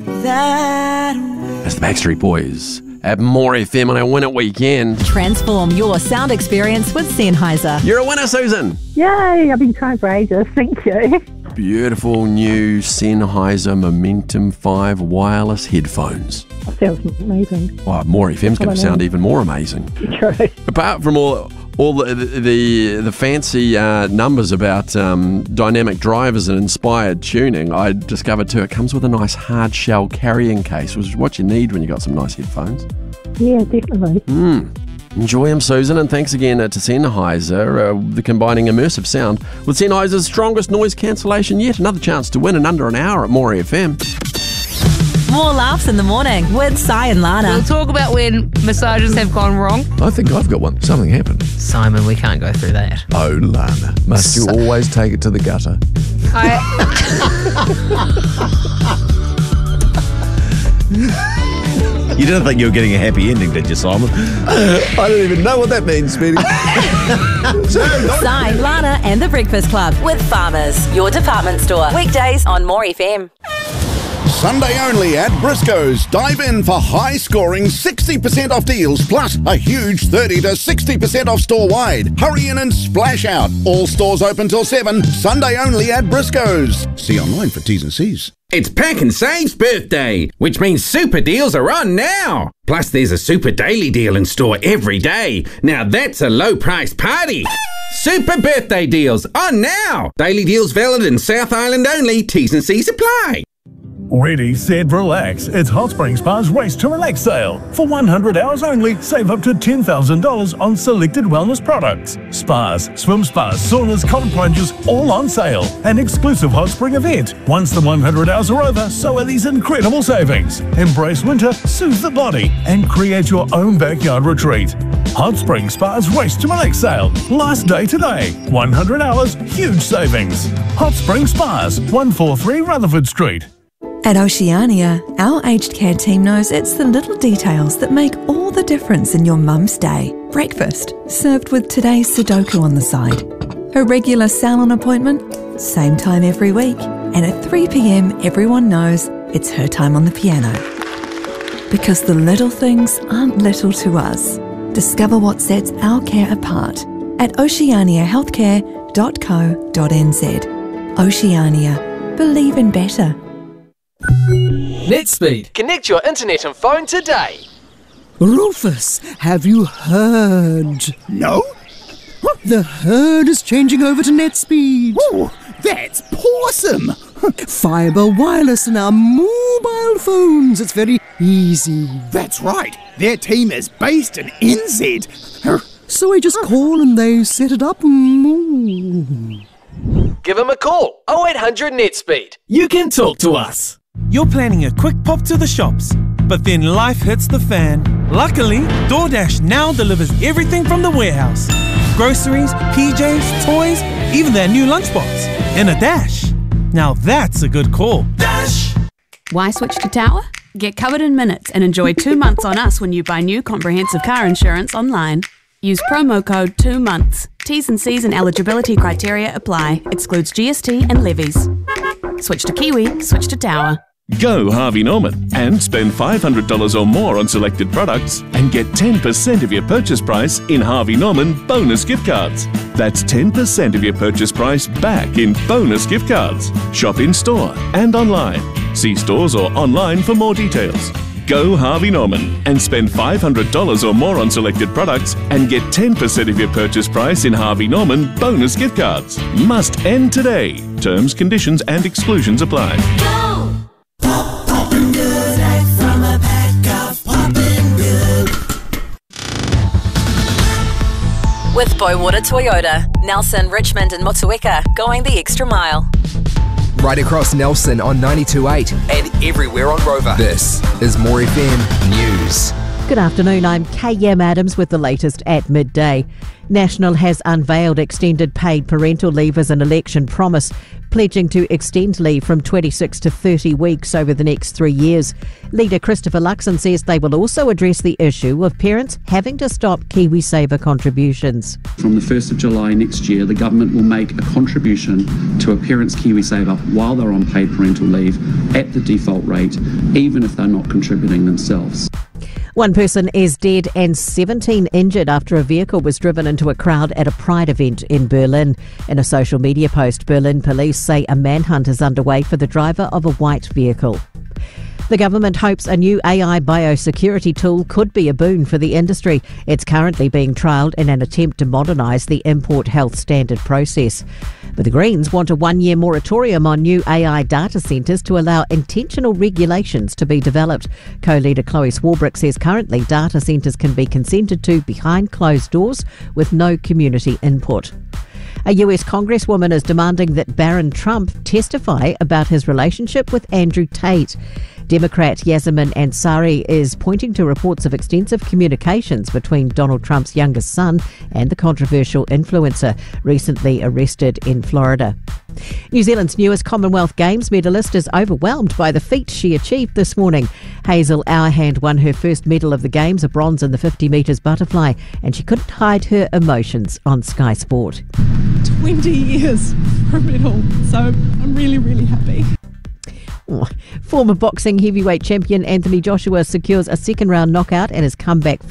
that way. That's the Backstreet Boys at More FM on our Win It weekend. Transform your sound experience with Sennheiser. You're a winner, Susan. Yay, I've been trying for ages. Thank you. Beautiful new Sennheiser Momentum 5 wireless headphones. That sounds amazing. Wow, More FM's going to sound even more amazing. True. Apart from all the fancy numbers about dynamic drivers and inspired tuning, I discovered too it comes with a nice hard shell carrying case, which is what you need when you got some nice headphones. Yeah, definitely. Enjoy them, Susan, and thanks again to Sennheiser, the combining immersive sound with Sennheiser's strongest noise cancellation yet. Another chance to win in under an hour at More FM. More laughs in the morning with Si and Lana. We'll talk about when massages have gone wrong. I think I've got one. Something happened. Simon, we can't go through that. Oh, Lana. Must you always take it to the gutter? You didn't think you were getting a happy ending, did you, Simon? I don't even know what that means, Speedy. Si, Lana and the Breakfast Club with Farmers, your department store. Weekdays on More FM. Sunday only at Briscoe's. Dive in for high-scoring 60% off deals, plus a huge 30 to 60% off store-wide. Hurry in and splash out. All stores open till 7. Sunday only at Briscoe's. See online for T's and C's. It's Pack and Save's birthday, which means super deals are on now. Plus, there's a super daily deal in store every day. Now that's a low-priced party. Super birthday deals on now. Daily deals valid in South Island only. T's and C's apply. Ready, set, relax. It's Hot Spring Spa's Race to Relax sale. For 100 hours only, save up to $10,000 on selected wellness products. Spas, swim spas, saunas, cold plunges, all on sale. An exclusive Hot Spring event. Once the 100 hours are over, so are these incredible savings. Embrace winter, soothe the body, and create your own backyard retreat. Hot Spring Spa's Race to Relax sale. Last day today. 100 hours, huge savings. Hot Spring Spas, 143 Rutherford Street. At Oceania, our aged care team knows it's the little details that make all the difference in your mum's day. Breakfast, served with today's Sudoku on the side. Her regular salon appointment, same time every week. And at 3 p.m, everyone knows it's her time on the piano. Because the little things aren't little to us. Discover what sets our care apart at oceaniahealthcare.co.nz. Oceania. Believe in better. NetSpeed. Connect your internet and phone today. Rufus, have you heard? No? The herd is changing over to NetSpeed. Oh, that's awesome. Fibre wireless in our mobile phones. It's very easy. That's right. Their team is based in NZ. So I just call and they set it up. Give them a call. 0800 NetSpeed. You can talk to us. You're planning a quick pop to the shops, but then life hits the fan. Luckily, DoorDash now delivers everything from the warehouse. Groceries, PJs, toys, even their new lunchbox. And a dash. Now that's a good call. Dash! Why switch to Tower? Get covered in minutes and enjoy 2 months on us when you buy new comprehensive car insurance online. Use promo code 2 months. T's and C's and eligibility criteria apply. Excludes GST and levies. Switch to Kiwi, switch to Tower. Go Harvey Norman and spend $500 or more on selected products and get 10% of your purchase price in Harvey Norman bonus gift cards. That's 10% of your purchase price back in bonus gift cards. Shop in store and online. See stores or online for more details. Go Harvey Norman and spend $500 or more on selected products and get 10% of your purchase price in Harvey Norman bonus gift cards. Must end today. Terms, conditions and exclusions apply. Go! Poppin' good, act from a pack of Poppin' Good. With Boywater Toyota, Nelson, Richmond and Motueka, going the extra mile. Right across Nelson on 92.8 and everywhere on Rover. This is More FM News. Good afternoon, I'm KM Adams with the latest at midday. National has unveiled extended paid parental leave as an election promise, pledging to extend leave from 26 to 30 weeks over the next 3 years. Leader Christopher Luxon says they will also address the issue of parents having to stop KiwiSaver contributions. From the 1st of July next year, the government will make a contribution to a parent's KiwiSaver while they're on paid parental leave at the default rate, even if they're not contributing themselves. One person is dead and 17 injured after a vehicle was driven into a crowd at a Pride event in Berlin. In a social media post, Berlin police say a manhunt is underway for the driver of a white vehicle. The government hopes a new AI biosecurity tool could be a boon for the industry. It's currently being trialled in an attempt to modernise the import health standard process. But the Greens want a 1-year moratorium on new AI data centres to allow intentional regulations to be developed. Co-leader Chloe Swarbrick says currently data centres can be consented to behind closed doors with no community input. A US Congresswoman is demanding that Barron Trump testify about his relationship with Andrew Tate. Democrat Yasemin Ansari is pointing to reports of extensive communications between Donald Trump's youngest son and the controversial influencer recently arrested in Florida. New Zealand's newest Commonwealth Games medalist is overwhelmed by the feat she achieved this morning. Hazel Auerhand won her first medal of the Games, a bronze in the 50 metres butterfly, and she couldn't hide her emotions on Sky Sport. 20 years for a medal, so I'm really, really happy. Former boxing heavyweight champion Anthony Joshua secures a second round knockout and has come back